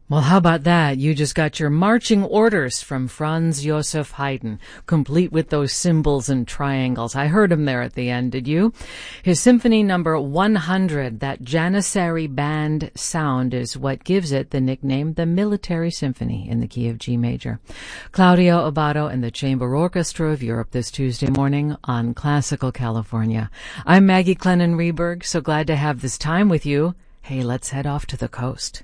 Well, how about that? You just got your marching orders from Franz Joseph Haydn, complete with those symbols and triangles. I heard him there at the end, did you? His Symphony number 100, that Janissary band sound, is what gives it the nickname the Military Symphony in the key of G major. Claudio Abbado and the Chamber Orchestra of Europe this Tuesday morning on Classical California. I'm Maggie Clennon-Reberg, so glad to have this time with you. Hey, let's head off to the coast.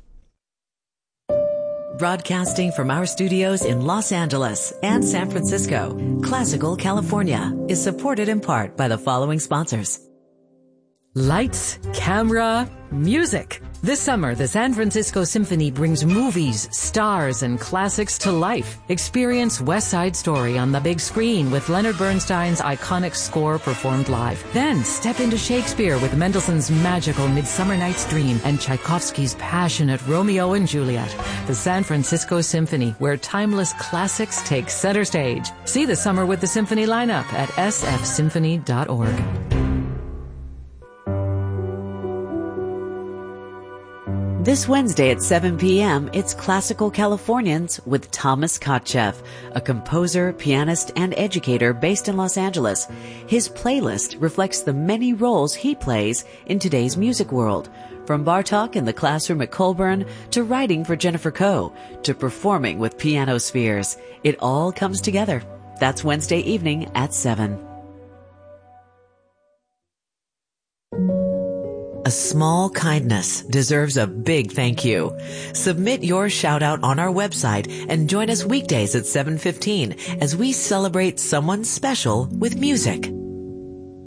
Broadcasting from our studios in Los Angeles and San Francisco, Classical California is supported in part by the following sponsors. Lights, camera, music. This summer, the San Francisco Symphony brings movies, stars, and classics to life. Experience West Side Story on the big screen with Leonard Bernstein's iconic score performed live. Then step into Shakespeare with Mendelssohn's magical Midsummer Night's Dream and Tchaikovsky's passionate Romeo and Juliet. The San Francisco Symphony, where timeless classics take center stage. See the Summer with the Symphony lineup at sfsymphony.org. This Wednesday at 7 p.m., it's Classical Californians with Thomas Kotcheff, a composer, pianist, and educator based in Los Angeles. His playlist reflects the many roles he plays in today's music world, from Bartók in the classroom at Colburn to writing for Jennifer Coe to performing with Piano Spheres. It all comes together. That's Wednesday evening at 7. A small kindness deserves a big thank you. Submit your shout out on our website and join us weekdays at 7:15 as we celebrate someone special with music.